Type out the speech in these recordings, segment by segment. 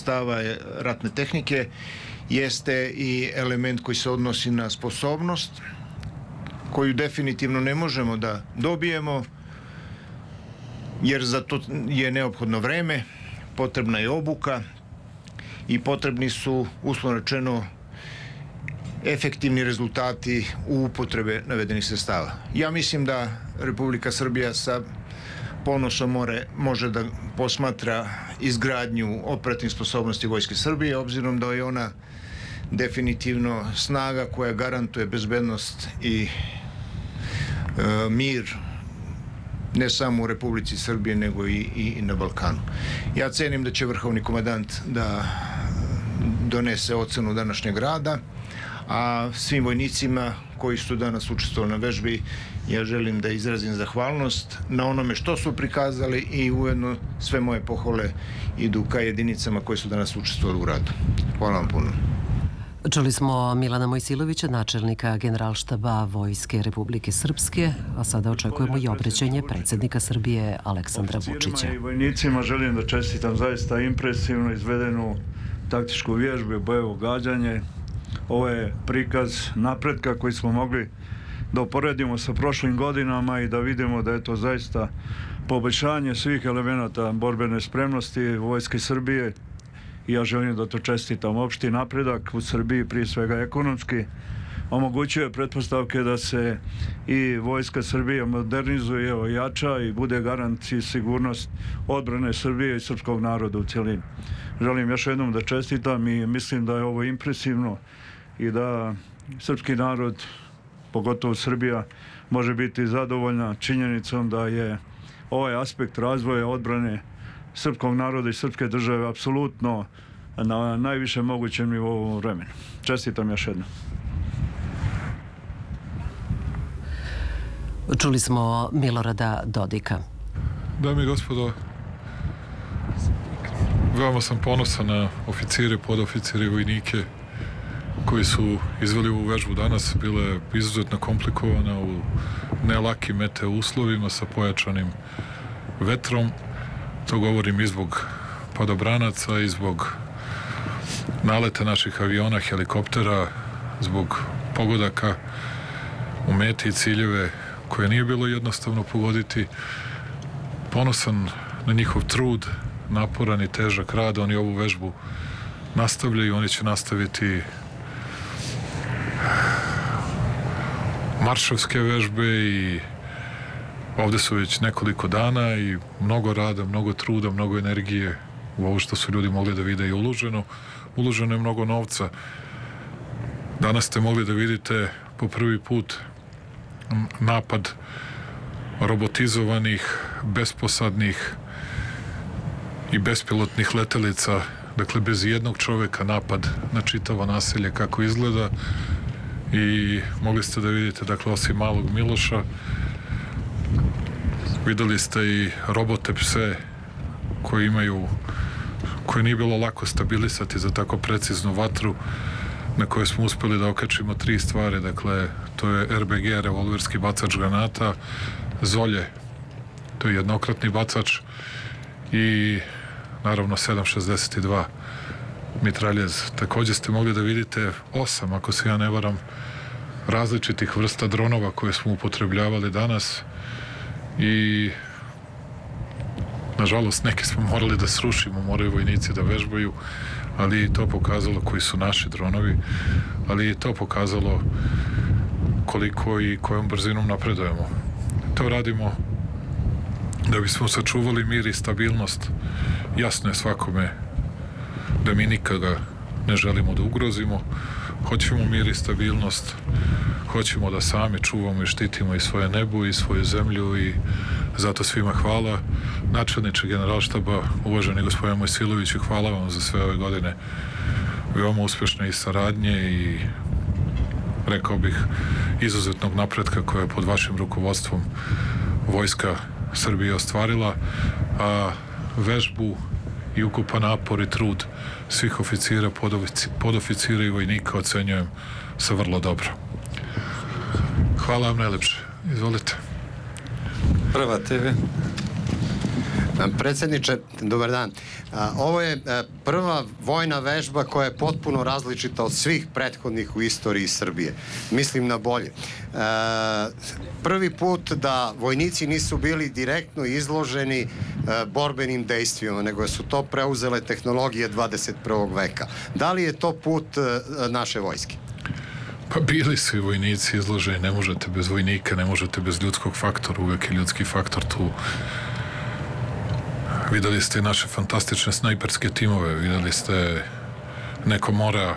sredstava ratne tehnike jeste i element koji se odnosi na sposobnost, koju definitivno ne možemo da dobijemo, jer za to je neophodno vreme, potrebna je obuka i potrebni su, uslovno rečeno, efektivni rezultati u upotrebe navedenih sredstava. Ja mislim da Republika Srbija sa ponosom može da posmatra izgradnju operativnih sposobnosti Vojske Srbije, obzirom da je ona definitivno snaga koja garantuje bezbednost i mir ne samo u Republici Srbije, nego i na Balkanu. Ja cenim da će vrhovni komandant da donese ocenu današnjeg rada, a svim vojnicima koji su danas učestvovali na vežbi, ja želim da izrazim zahvalnost na onome što su prikazali i ujedno sve moje pohvale idu ka jedinicama koje su danas učestvovali u radu. Hvala vam puno. Čuli smo Milana Mojsilovića, načelnika Generalštaba Vojske Republike Srpske, a sada očekujemo i obraćanje predsjednika Srbije Aleksandra Vučića. I vojnicima želim da čestitam zaista impresivno izvedenu taktičku vježbu i bojevo gađanje. Ovo je prikaz napretka koji smo mogli da uporedimo sa prošlim godinama i da vidimo da je to zaista poboljšanje svih elemenata borbene spremnosti Vojske Srbije. I ja želim da to čestitam. Opšti napredak u Srbiji, prije svega ekonomski, omogućuje pretpostavke da se i Vojska Srbije modernizuje, ojača i bude garant i sigurnost odbrane Srbije i srpskog naroda u cijelini. Želim još jednom da čestitam i mislim da je ovo impresivno i da srpski narod, pogotovo Srbija, može biti zadovoljna činjenicom da je ovaj aspekt razvoja odbrane srpskog naroda i srpske države apsolutno na najviše mogućem nivou u vremenu. Čestitam još jednom. Čuli smo Milorada Dodika. Dame i gospodo, veoma sam ponosan na oficire, podoficire i vojnike koji su izveli ovu vežbu danas. Bila je izuzetno komplikovana u nelakim meteo uslovima sa pojačanim vetrom. To govorim i zbog padobranaca i zbog naleta naših aviona, helikoptera, zbog pogodaka u meti i ciljeve koje nije bilo jednostavno pogoditi. Ponosan na njihov trud, naporan i težak rad. Oni ovu vežbu nastavljaju, oni će nastaviti maršovske vežbe i ovde su već nekoliko dana i mnogo rada, mnogo truda, mnogo energije u ovo što su ljudi mogli da vide i uloženo. Uloženo je mnogo novca. Danas ste mogli da vidite po prvi put napad robotizovanih, besposadnih i bespilotnih letelica, dakle bez jednog čoveka napad na čitavo naselje kako izgleda i mogli ste da vidite, dakle, osim malog Miloša, videli ste i robote pse koje nije bilo lako stabilisati za tako preciznu vatru na kojoj smo uspeli da okačimo 3 stvari, dakle, to je RBG, revolverski bacač granata, Zolje, to je jednokratni bacač i naravno 7.62 mitraljez. Takođe ste mogli da vidite 8, ako se ja ne varam, različitih vrsta dronova koje smo upotrebljavali danas i nažalost neke smo morali da srušimo, moraju vojnici da vežbaju, ali i to pokazalo koji su naši dronovi, ali i to pokazalo koliko i kojom brzinom napredujemo. To radimo da bismo sačuvali mir i stabilnost. Jasno je svakome da mi nikada ne želimo da ugrozimo. Hoćemo mir i stabilnost, hoćemo da sami čuvamo i štitimo i svoje nebo i svoju zemlju i zato svima hvala. Načelniče Generalštaba, uvaženi gospodin Mojsiloviću, hvala vam za sve ove godine veoma uspešne i saradnje i rekao bih izuzetnog napretka koja je pod vašim rukovodstvom Vojska Srbije ostvarila, a vežbu i ukupan napor i trud svih oficira, podoficira i vojnika ocenjujem sa vrlo dobro. Hvala vam najlepše. Izvolite. Prva TV. Predsjedniče, dobar dan. Ovo je prva vojna vežba koja je potpuno različita od svih prethodnih u istoriji Srbije. Mislim na bolje. Prvi put da vojnici nisu bili direktno izloženi borbenim dejstvima, nego su to preuzele tehnologije 21. veka. Da li je to put naše vojske? Pa bili su i vojnici izloženi, ne možete bez vojnika, ne možete bez ljudskog faktora, uvek je ljudski faktor tu. Videli ste naše fantastične snajperske timove, videli ste neko mora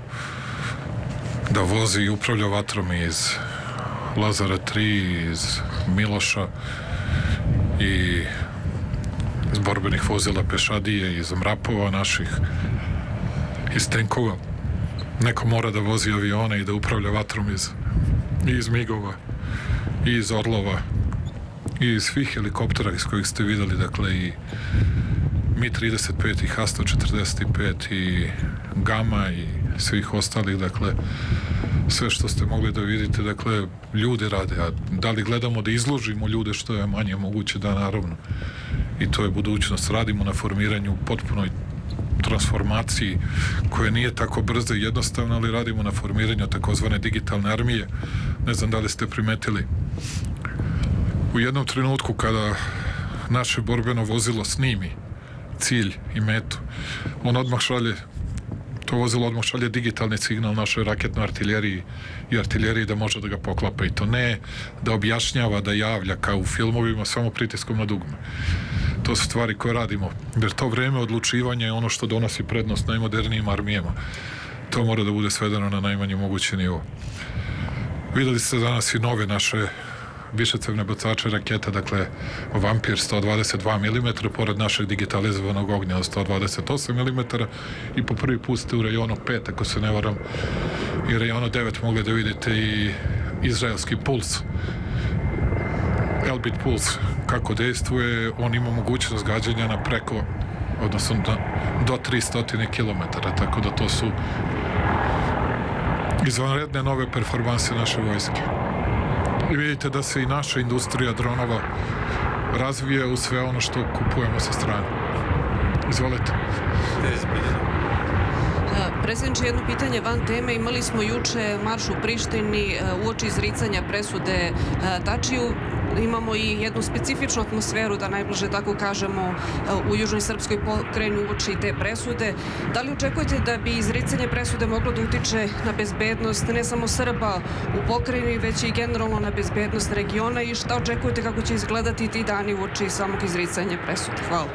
da vozi i upravlja vatrom iz Lazara 3, iz Miloša i iz borbenih vozila Pešadije, iz Mrapova naših, iz tenkova. Neko mora da vozi avione i da upravlja vatrom iz Migova, i iz Orlova, i iz svih helikoptera iz kojih ste videli, dakle i Mi-35 i Ha-145 i Gama i svih ostalih, dakle sve što ste mogli da vidite, dakle ljudi rade, a da li gledamo da izložimo ljude što je manje moguće, da naravno, i to je budućnost. Radimo na formiranju potpunoj transformaciji koja nije tako brza i jednostavna, ali radimo na formiranju takozvane digitalne armije. Ne znam da li ste primetili, u jednom trenutku kada naše borbeno vozilo snimi cilj i metu, on odmah šalje, to vozilo odmah šalje digitalni signal našoj raketnoj artiljeriji i artiljeriji da može da ga poklapa, i to ne da objašnjava, da javlja kao u filmovima samo pritiskom na dugme. To su stvari koje radimo, jer to vreme odlučivanja je ono što donosi prednost najmodernijim armijama. To mora da bude svedeno na najmanji mogući nivo. Videli ste danas i nove naše višecevne bacače raketa, dakle Vampir 122 mm, pored našeg digitalizovanog ognja od 128 mm, i po prvi put ste u rejonu 5, ako se ne varam, i rejonu 9 mogli da vidite i izraelski puls, Elbit puls, kako dejstvuje. On ima mogućnost gađanja na preko, odnosno do 300 km, tako da to su izvanredne nove performanse naše vojske. I vidite da se i naša industrija dronova razvija u sve ono što kupujemo sa strane. Izvolite. Predsjedniče, jedno pitanje van teme. Imali smo juče marš u Prištini uoči izricanja presude Tačiju. Imamo i jednu specifičnu atmosferu, da najbliže tako kažemo, u južnoj srpskoj pokrajini uoči te presude. Da li očekujete da bi izricanje presude moglo da utiče na bezbednost ne samo Srba u pokrajini, već i generalno na bezbednost regiona, i šta očekujete kako će izgledati ti dani uoči samog izricanja presude? Hvala.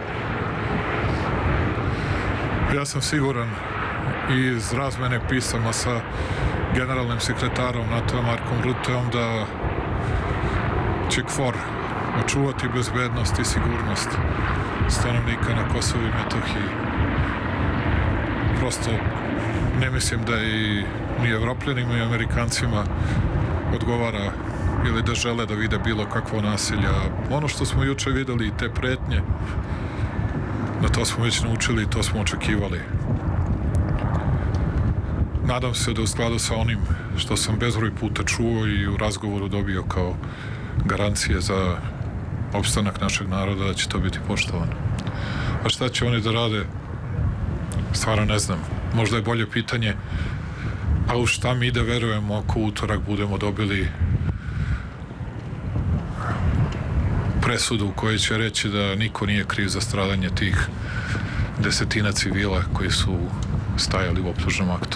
Ja sam siguran iz razmene pisama sa generalnim sekretarom NATO Markom Ruteom da će KFOR očuvati bezbednost i sigurnost stanovnika na Kosovu i Metohiji. Prosto ne mislim da i ni Evropljanima i Amerikancima odgovara ili da žele da vide bilo kakvo nasilje. Ono što smo juče videli i te pretnje, na to smo već naučili i to smo očekivali. Nadam se da u skladu sa onim što sam bezbroj puta čuo i u razgovoru dobio kao garancije za opstanak našeg naroda, da će to biti poštovano. A šta će oni da rade? Stvarno ne znam. Možda je bolje pitanje, a u šta mi da verujemo ako utorak budemo dobili presudu u kojoj će reći da niko nije kriv za stradanje tih desetina civila koji su stajali u optužnom aktu.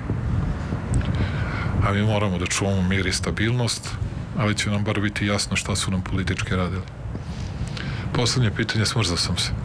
A mi moramo da čuvamo mir i stabilnost, ali će nam bar biti jasno šta su nam politički radili. Poslednje pitanje, smrzao sam se.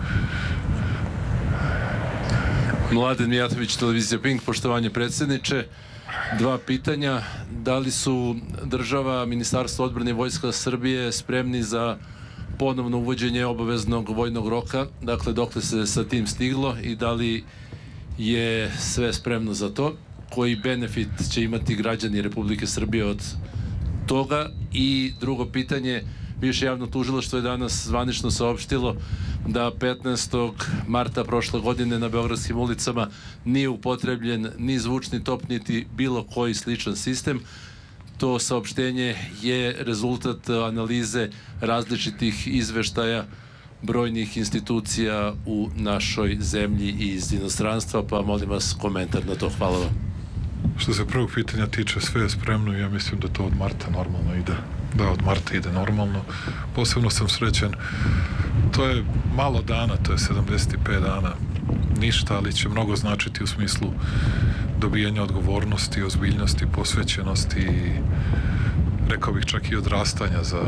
Mladen Mijatović, televizija Pink, poštovanje predsjedniče. Dva pitanja. Da li su država, Ministarstvo odbrane i Vojska Srbije spremni za ponovno uvođenje obaveznog vojnog roka? Dakle, dokle se sa tim stiglo i da li je sve spremno za to? Koji benefit će imati građani Republike Srbije od toga? I drugo pitanje, Više javno tužilaštvo je danas zvanično saopštilo da 15. marta prošle godine na beogradskim ulicama nije upotrebljen ni zvučni top, niti bilo koji sličan sistem. To saopštenje je rezultat analize različitih izveštaja brojnih institucija u našoj zemlji i iz inostranstva, pa molim vas komentar na to. Hvala vam. Što se prvog pitanja tiče, sve je spremno i ja mislim da to od marta normalno ide. Da, od marta ide normalno. Posebno sam srećan. To je malo dana, to je 75 dana. Ništa, ali će mnogo značiti u smislu dobijanja odgovornosti, ozbiljnosti, posvećenosti i rekao bih čak i odrastanja za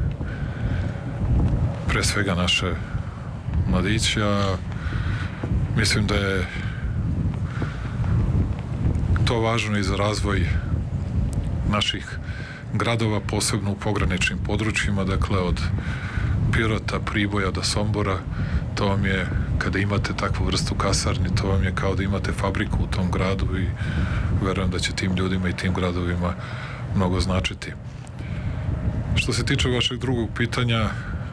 pre svega naše mladiće. Mislim da je to važno i za razvoj naših gradova, posebno u pograničnim područjima, dakle od Pirota, Priboja do Sombora. To vam je, kada imate takvu vrstu kasarni, to vam je kao da imate fabriku u tom gradu i verujem da će tim ljudima i tim gradovima mnogo značiti. Što se tiče vašeg drugog pitanja,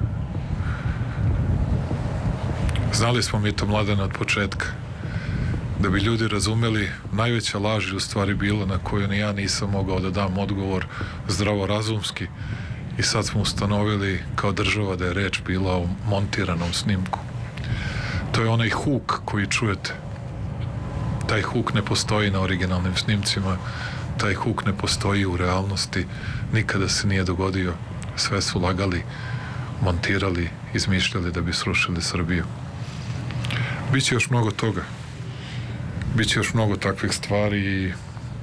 znali smo mi to, Mladene, od početka. Da bi ljudi razumeli, najveća laž je u stvari bila na koju ni ja nisam mogao da dam odgovor zdravorazumski i sad smo ustanovili kao država da je reč bila o montiranom snimku. To je onaj huk koji čujete. Taj huk ne postoji na originalnim snimcima, taj huk ne postoji u realnosti, nikada se nije dogodio. Sve su lagali, montirali, izmišljali da bi srušili Srbiju. Biće još mnogo toga. Biće još mnogo takvih stvari i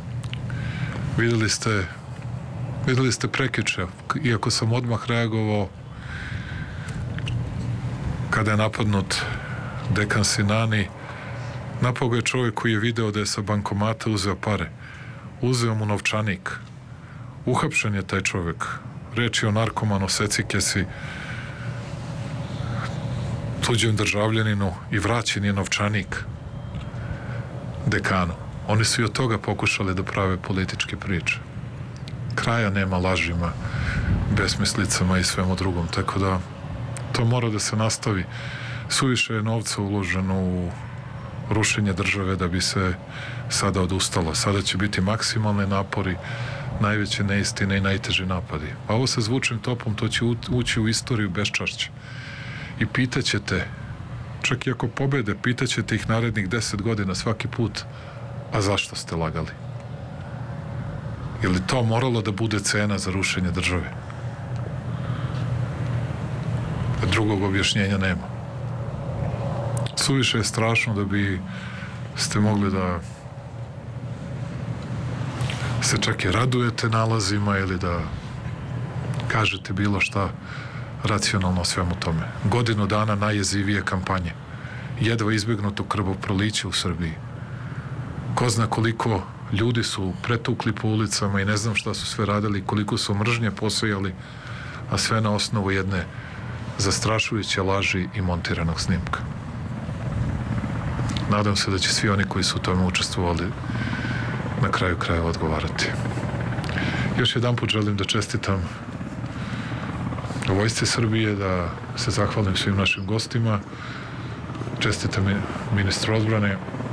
videli ste prekjuče, iako sam odmah reagovao kada je napadnut dekan Sinani, napao ga je čovjek koji je video da je sa bankomata uzeo pare. Uzeo mu novčanik. Uhapšen je taj čovjek. Reč je o narkomanu, secikesi, tuđem državljaninu i vraćen je novčanik dekanu. Oni su i od toga pokušali da prave političke priče. Kraja nema lažima, besmislicama i svemu drugom, tako da to mora da se nastavi. Suviše je novca uloženo u rušenje države da bi se sada odustalo. Sada će biti maksimalni napori, najveće neistine i najteži napadi. A ovo sa zvučnim topom, to će ući u istoriju beščašća. I pitaćete, čak i ako pobede, pitaćete ih narednih 10 godina svaki put, a zašto ste lagali? Je li to moralo da bude cena za rušenje države? Drugog objašnjenja nema. Suviše je strašno da bi ste mogli da se čak i radujete nalazima ili da kažete bilo šta racionalno o svemu tome. Godinu dana najjezivije kampanje. Jedva izbjegnuto krvoproliće u Srbiji. Ko zna koliko ljudi su pretukli po ulicama i ne znam šta su sve radili, koliko su mržnje posejali, a sve na osnovu jedne zastrašujuće laži i montiranog snimka. Nadam se da će svi oni koji su u tome učestvovali na kraju krajeva odgovarati. Još jedan put želim da čestitam Vojsci Srbije, da se zahvalim svim našim gostima, čestitam ministru odbrane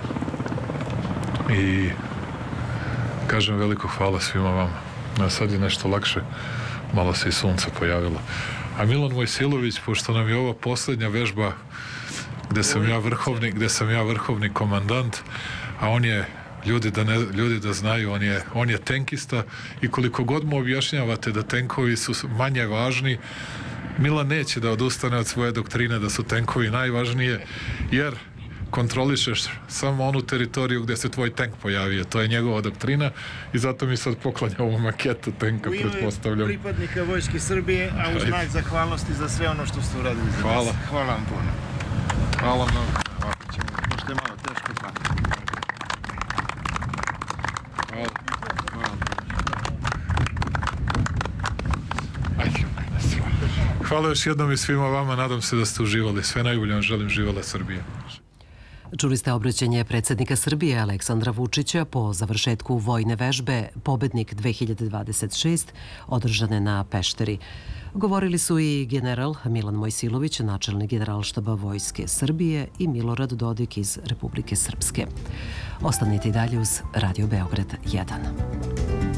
i kažem veliko hvala svima vama. A sad je nešto lakše, malo se i sunce pojavilo. A Milan Mojsilović, pošto nam je ova poslednja vežba gde sam ja vrhovni komandant, a on je, ljudi da znaju, on je tenkista i koliko god mu objašnjavate da tenkovi su manje važni, Milan neće da odustane od svoje doktrine da su tenkovi najvažnije, jer kontrolišeš samo onu teritoriju gde se tvoj tank pojavio. To je njegova doktrina i zato mi sad poklanja ovu maketu tenka, pretpostavljam. U ime pripadnika Vojske Srbije, a u znak zahvalnosti za sve ono što ste uradili za nas. Hvala vam puno. Hvala mnogo. Pošto je malo teško, pa. Hvala još jednom i svima vama, nadam se da ste uživali. Sve najbolje vam želim, živela Srbija. Čuli ste obraćanje predsjednika Srbije Aleksandra Vučića po završetku vojne vežbe Pobednik 2026 održane na Pešteri. Govorili su i general Milan Mojsilović, načelnik Generalštaba Vojske Srbije, i Milorad Dodik iz Republike Srpske. Ostanite i dalje uz Radio Beograd 1.